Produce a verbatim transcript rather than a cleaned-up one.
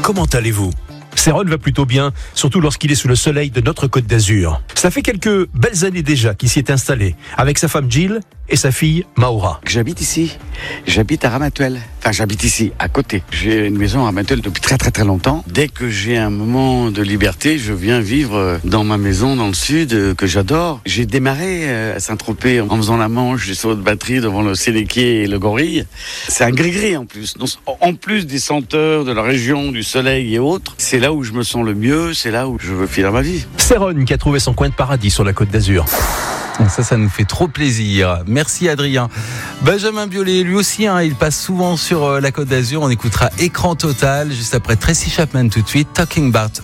comment allez-vous ? Céron va plutôt bien, surtout lorsqu'il est sous le soleil de notre Côte d'Azur. Ça fait quelques belles années déjà qu'il s'y est installé, avec sa femme Jill et sa fille Maura. J'habite ici, j'habite à Ramatuelle. Enfin, j'habite ici, à côté. J'ai une maison à Ramatuelle depuis très très très longtemps. Dès que j'ai un moment de liberté, je viens vivre dans ma maison dans le sud, que j'adore. J'ai démarré à Saint-Tropez en faisant la manche, des sauts de batterie devant le Séléquier et le Gorille. C'est un gris-gris en plus. Donc, en plus des senteurs de la région, du soleil et autres, c'est là où je me sens le mieux, c'est là où je veux finir ma vie. Céron qui a trouvé son coin de paradis sur la Côte d'Azur. Ça, ça nous fait trop plaisir. Merci Adrien. Benjamin Biolay, lui aussi, hein, il passe souvent sur euh, la Côte d'Azur. On écoutera Écran Total juste après Tracy Chapman tout de suite. Talking About